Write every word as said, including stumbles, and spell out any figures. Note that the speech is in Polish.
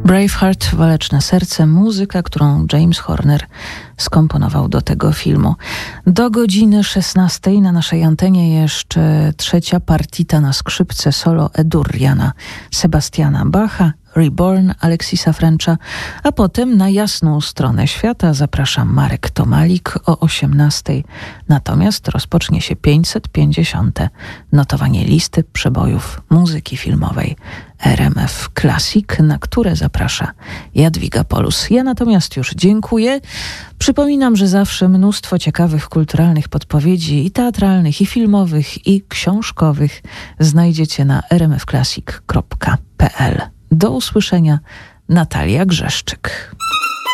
Braveheart, Waleczne serce, muzyka, którą James Horner skomponował do tego filmu. Do godziny szesnastej na naszej antenie jeszcze trzecia partita na skrzypce solo E-dur Jana Sebastiana Bacha, Reborn Aleksisa Frencha, a potem na jasną stronę świata zapraszam Marek Tomalik o osiemnastej. Natomiast rozpocznie się pięćset pięćdziesiąte notowanie listy przebojów muzyki filmowej R M F Classic, na które zaprasza Jadwiga Polus. Ja natomiast już dziękuję. Przypominam, że zawsze mnóstwo ciekawych kulturalnych podpowiedzi i teatralnych, i filmowych, i książkowych znajdziecie na r m f classic kropka p l. Do usłyszenia. Natalia Grzeszczyk.